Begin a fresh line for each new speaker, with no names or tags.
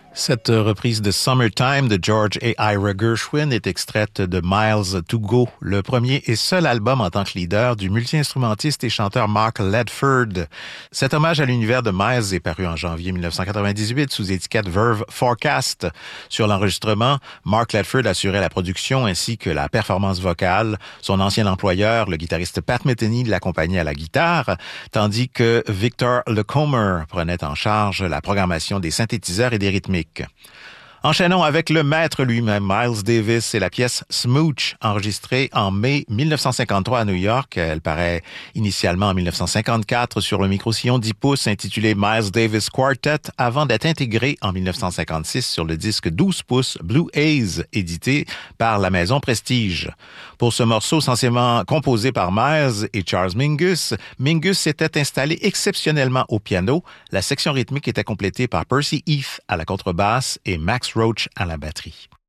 Cette reprise de Summertime de George et Ira Gershwin est extraite de Miles to Go, le premier et seul album en tant que leader du multi-instrumentiste et chanteur Mark Ledford. Cet hommage à l'univers de Miles est paru en janvier 1998 sous étiquette Verve Forecast. Sur l'enregistrement, Mark Ledford assurait la production ainsi que la performance vocale. Son ancien employeur, le guitariste Pat Metheny, l'accompagnait à la guitare, tandis que Victor Lecomer prenait en charge la programmation des synthétiseurs et des rythmiques. Enchaînons avec le maître lui-même, Miles Davis, et la pièce Smooch, enregistrée en mai 1953 à New York. Elle paraît initialement en 1954 sur le micro-sillon 10 pouces intitulé Miles Davis Quartet, avant d'être intégrée en 1956 sur le disque 12 pouces Blue Haze, édité par la maison Prestige. Pour ce morceau essentiellement composé par Miles et Charles Mingus, Mingus s'était installé exceptionnellement au piano. La section rythmique était complétée par Percy Heath à la contrebasse et Max Roach à la batterie.